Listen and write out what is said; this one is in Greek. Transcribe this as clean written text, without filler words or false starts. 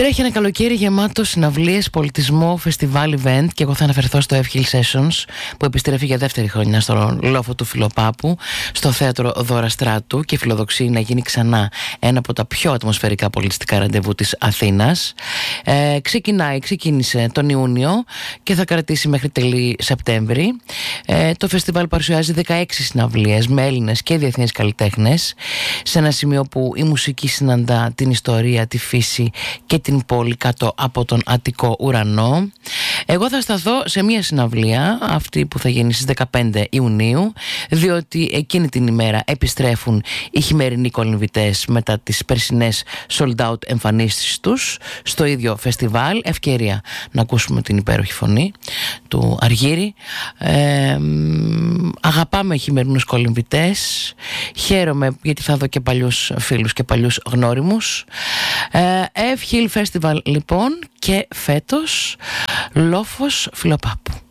Τρέχει ένα καλοκαίρι γεμάτο συναυλίες, πολιτισμό, φεστιβάλ, event, και εγώ θα αναφερθώ στο F Hill Sessions που επιστρέφει για δεύτερη χρονιά στο λόφο του Φιλοπάπου, στο θέατρο Δώρα Στράτου, και φιλοδοξεί να γίνει ένα από τα πιο ατμοσφαιρικά πολιτιστικά ραντεβού της Αθήνας. Ξεκίνησε τον Ιούνιο και θα κρατήσει μέχρι τέλη Σεπτέμβρη. Το φεστιβάλ παρουσιάζει 16 συναυλίες με Έλληνες και διεθνείς καλλιτέχνες, σε ένα σημείο που η μουσική συναντά την ιστορία, τη φύση και την πόλη κάτω από τον Αττικό ουρανό. Εγώ θα σταθώ σε μια συναυλία, αυτή που θα γίνει στις 15 Ιουνίου, διότι εκείνη την ημέρα επιστρέφουν οι χειμερινοί κολυμβητές μετά τις περσινές sold out εμφανίσεις τους στο ίδιο φεστιβάλ. Ευκαιρία να ακούσουμε την υπέροχη φωνή του Αργύρη. Αγαπάμε χειμερινούς κολυμβητές. Χαίρομαι γιατί θα δω και παλιούς φίλους και παλιούς γνώριμους. F Hill Festival λοιπόν, και φέτος λόφος Φιλοπάπου.